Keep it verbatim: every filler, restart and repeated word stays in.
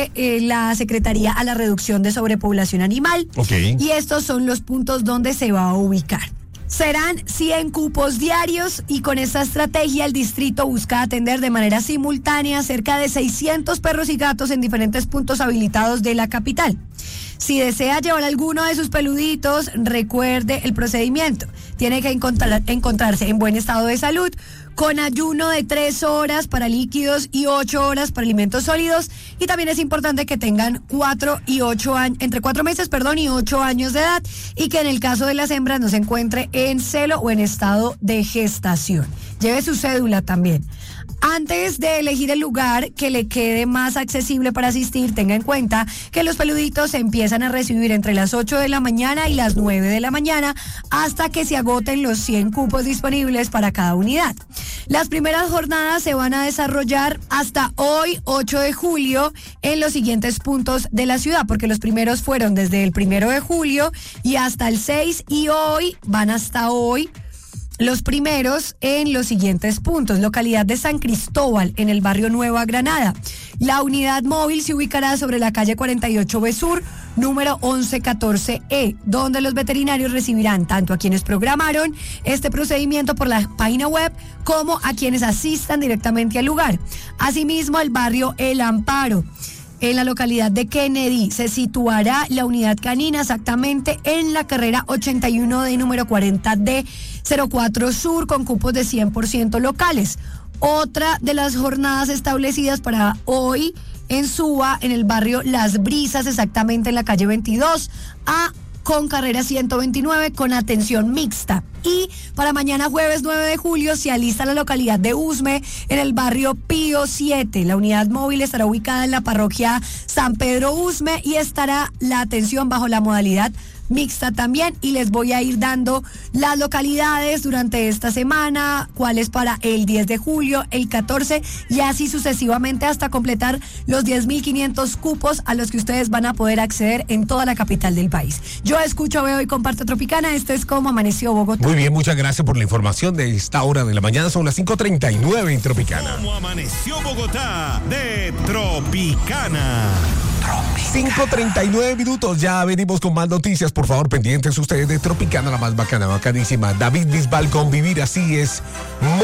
eh, la Secretaría a la Reducción de Sobrepoblación Animal. Okay. Y estos son los puntos donde se va a ubicar. Serán cien cupos diarios y con esta estrategia el distrito busca atender de manera simultánea cerca de seiscientos perros y gatos en diferentes puntos habilitados de la capital. Si desea llevar alguno de sus peluditos, recuerde el procedimiento. Tiene que encontrar, encontrarse en buen estado de salud, con ayuno de tres horas para líquidos y ocho horas para alimentos sólidos. Y también es importante que tengan cuatro y ocho años, entre cuatro meses, perdón, y ocho años de edad, y que en el caso de las hembras no se encuentre en celo o en estado de gestación. Lleve su cédula también. Antes de elegir el lugar que le quede más accesible para asistir, tenga en cuenta que los peluditos se empiezan a recibir entre las ocho de la mañana y las nueve de la mañana hasta que se agoten los cien cupos disponibles para cada unidad. Las primeras jornadas se van a desarrollar hasta hoy, ocho de julio, en los siguientes puntos de la ciudad, porque los primeros fueron desde el primero de julio y hasta el seis, y hoy van hasta hoy. Los primeros en los siguientes puntos: localidad de San Cristóbal, en el barrio Nueva Granada. La unidad móvil se ubicará sobre la calle cuarenta y ocho B Sur, número once catorce E, donde los veterinarios recibirán tanto a quienes programaron este procedimiento por la página web como a quienes asistan directamente al lugar. Asimismo, el barrio El Amparo, en la localidad de Kennedy, se situará la unidad canina exactamente en la carrera ochenta y uno D, número cuarenta D cero cuatro Sur, con cupos de cien por ciento locales. Otra de las jornadas establecidas para hoy en Suba, en el barrio Las Brisas, exactamente en la calle veintidós A, con carrera ciento veintinueve, con atención mixta. Y para mañana jueves nueve de julio se alista la localidad de Usme, en el barrio Pío siete. La unidad móvil estará ubicada en la parroquia San Pedro Usme y estará la atención bajo la modalidad mixta también, y les voy a ir dando las localidades durante esta semana, cuáles para el diez de julio, el catorce y así sucesivamente hasta completar los diez mil quinientos cupos a los que ustedes van a poder acceder en toda la capital del país. Yo escucho, veo y comparto Tropicana. Esto es Cómo Amaneció Bogotá. Muy bien, muchas gracias por la información de esta hora de la mañana. Son las cinco treinta y nueve en Tropicana. Cómo Amaneció Bogotá de Tropicana. cinco treinta y nueve minutos, ya venimos con más noticias. Por favor, pendientes ustedes de Tropicana, la más bacana, bacanísima. David Bisbal con Vivir Así Es